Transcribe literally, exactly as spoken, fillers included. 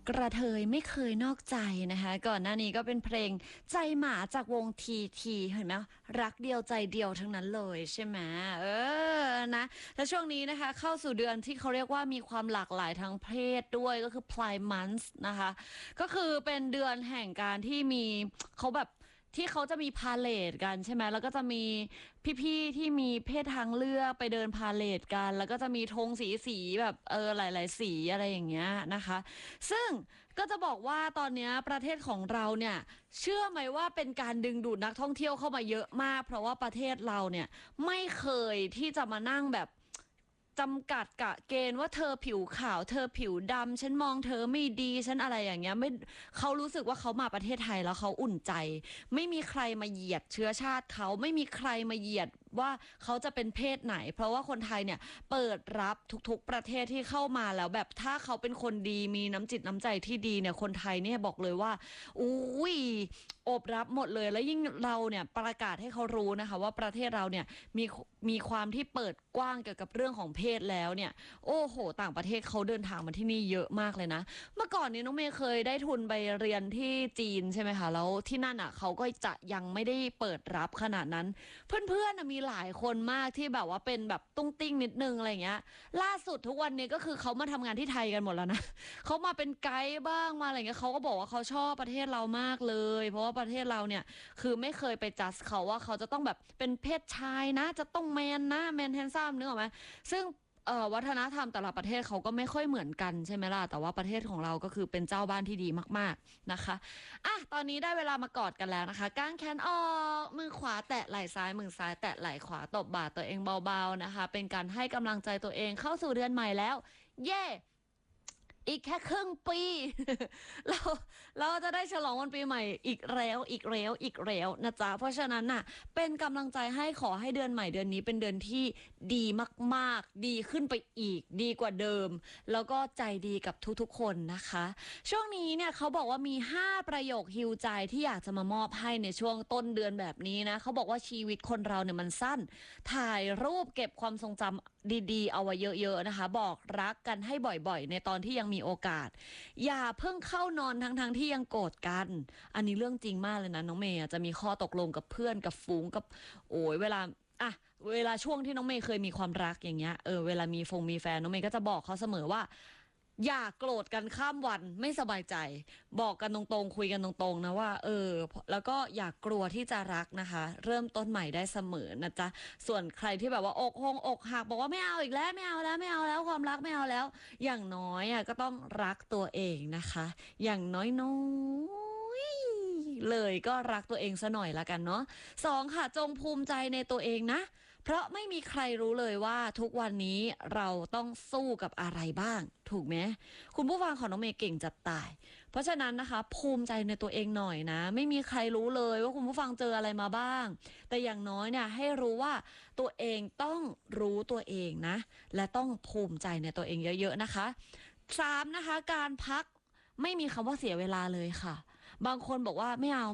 กระเทยไม่เคยนอกใจนะคะก่อนหน้านี้ก็เป็นเพลงใจหมาจากวงทีทีเห็นไหมรักเดียวใจเดียวทั้งนั้นเลยใช่ไหมเออนะแล้วช่วงนี้นะคะเข้าสู่เดือนที่เขาเรียกว่ามีความหลากหลายทางเพศด้วยก็คือ Pride Month นะคะก็คือเป็นเดือนแห่งการที่มีเขาแบบที่เขาจะมีพาเลทกันใช่ไหมแล้วก็จะมีพี่ๆที่มีเพศทางเลือกไปเดินพาเลทกันแล้วก็จะมีธงสีสีแบบเออหลายๆสีอะไรอย่างเงี้ยนะคะซึ่งก็จะบอกว่าตอนนี้ประเทศของเราเนี่ยเชื่อไหมว่าเป็นการดึงดูดนักท่องเที่ยวเข้ามาเยอะมากเพราะว่าประเทศเราเนี่ยไม่เคยที่จะมานั่งแบบจำกัดกะเกณฑ์ว่าเธอผิวขาวเธอผิวดำฉันมองเธอไม่ดีฉันอะไรอย่างเงี้ยไม่เขารู้สึกว่าเขามาประเทศไทยแล้วเขาอุ่นใจไม่มีใครมาเหยียดเชื้อชาติเขาไม่มีใครมาเหยียดว่าเขาจะเป็นเพศไหนเพราะว่าคนไทยเนี่ยเปิดรับทุกๆประเทศที่เข้ามาแล้วแบบถ้าเขาเป็นคนดีมีน้ำจิตน้ำใจที่ดีเนี่ยคนไทยเนี่ยบอกเลยว่าอุ้ยโอบรับหมดเลยแล้วยิ่งเราเนี่ยประกาศให้เขารู้นะคะว่าประเทศเราเนี่ยมีมีความที่เปิดกว้างเกี่ยวกับเรื่องของเพศแล้วเนี่ยโอ้โหต่างประเทศเขาเดินทางมาที่นี่เยอะมากเลยนะเมื่อก่อนนี้น้องเมย์เคยได้ทุนไปเรียนที่จีนใช่ไหมคะแล้วที่นั่นอ่ะเขาก็จะยังไม่ได้เปิดรับขนาดนั้นเพื่อนๆมีหลายคนมากที่แบบว่าเป็นแบบตุ้งติ้งนิดนึงอะไรเงี้ยล่าสุดทุกวันนี้ก็คือเขามาทำงานที่ไทยกันหมดแล้วนะเขามาเป็นไกด์บ้างมาอะไรเงี้ยเขาก็บอกว่าเขาชอบประเทศเรามากเลยเพราะว่าประเทศเราเนี่ยคือไม่เคยไปจัดเขาว่าเขาจะต้องแบบเป็นเพศชายนะจะต้องแมนนะแมนแฮนซัมนึกออกไหมซึ่งเอ่อวัฒนธรรมแต่ละประเทศเขาก็ไม่ค่อยเหมือนกันใช่ไหมล่ะแต่ว่าประเทศของเราก็คือเป็นเจ้าบ้านที่ดีมากๆนะคะอ่ะตอนนี้ได้เวลามากอดกันแล้วนะคะก้างแขนออกมือขวาแตะไหล่ซ้ายมือซ้ายแตะไหล่ขวาตบบ่าตัวเองเบาๆนะคะเป็นการให้กำลังใจตัวเองเข้าสู่เดือนใหม่แล้วเย่อีกแค่ครึ่งปี เราเราจะได้ฉลองวันปีใหม่อีกแล้วอีกแล้วอีกแล้วนะจ๊ะเพราะฉะนั้นน่ะเป็นกำลังใจให้ขอให้เดือนใหม่เดือนนี้เป็นเดือนที่ดีมากๆดีขึ้นไปอีกดีกว่าเดิมแล้วก็ใจดีกับทุกๆคนนะคะช่วงนี้เนี่ยเขาบอกว่ามีห้าประโยคฮีลใจที่อยากจะมามอบให้ในช่วงต้นเดือนแบบนี้นะเขาบอกว่าชีวิตคนเราเนี่ยมันสั้นถ่ายรูปเก็บความทรงจำดีๆเอาไว้เยอะๆนะคะบอกรักกันให้บ่อยๆในตอนที่ยังมีโอกาสอย่าเพิ่งเข้านอนทั้งๆที่ยังโกรธกันอันนี้เรื่องจริงมากเลยนะน้องเมย์จะมีข้อตกลงกับเพื่อนกับฝูงกับโอ้ยเวลาอะเวลาช่วงที่น้องเมย์เคยมีความรักอย่างเงี้ยเออเวลามีฟงมีแฟนน้องเมย์ก็จะบอกเขาเสมอว่าอย่าโกรธกันข้ามวันไม่สบายใจบอกกันตรงๆคุยกันตรงๆนะว่าเออแล้วก็อย่ากลัวที่จะรักนะคะเริ่มต้นใหม่ได้เสมอนะจ๊ะส่วนใครที่แบบว่าอกหงอกหักบอกว่าไม่เอาอีกแล้วไม่เอาแล้วไม่เอาแล้วความรักไม่เอาแล้วอย่างน้อยอ่ะก็ต้องรักตัวเองนะคะอย่างน้อยๆเลยก็รักตัวเองซะหน่อยละกันเนาะสองค่ะจงภูมิใจในตัวเองนะเพราะไม่มีใครรู้เลยว่าทุกวันนี้เราต้องสู้กับอะไรบ้างถูกไหมคุณผู้ฟังของน้องเมย์เก่งจัดตายเพราะฉะนั้นนะคะภูมิใจในตัวเองหน่อยนะไม่มีใครรู้เลยว่าคุณผู้ฟังเจออะไรมาบ้างแต่อย่างน้อยเนี่ยให้รู้ว่าตัวเองต้องรู้ตัวเองนะและต้องภูมิใจในตัวเองเยอะๆนะคะสามนะคะการพักไม่มีคำว่าเสียเวลาเลยค่ะบางคนบอกว่าไม่เอา